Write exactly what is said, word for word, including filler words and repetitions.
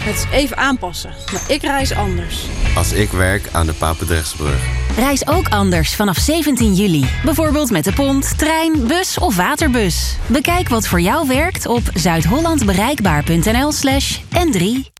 Het is even aanpassen, maar ik reis anders. Als ik werk aan de Papendrechtsbrug. Reis ook anders vanaf zeventien juli. Bijvoorbeeld met de pont, trein, bus of waterbus. Bekijk wat voor jou werkt op zuidhollandbereikbaar punt n l slash N drie.